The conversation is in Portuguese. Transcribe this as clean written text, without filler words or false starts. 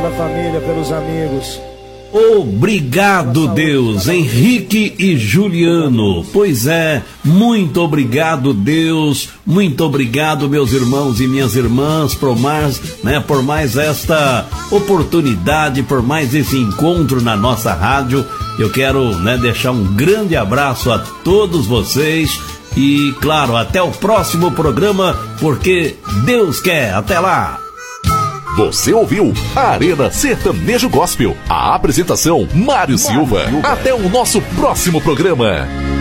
pela família, pelos amigos. Obrigado, Deus, Henrique e Juliano. Pois é, muito obrigado, Deus. Muito obrigado, meus irmãos e minhas irmãs, por mais esta oportunidade, por mais esse encontro na nossa rádio. Eu quero, deixar um grande abraço a todos vocês e, claro, até o próximo programa, porque Deus quer. Até lá! Você ouviu Arena Sertanejo Gospel. A apresentação, Mário Silva. Até o nosso próximo programa.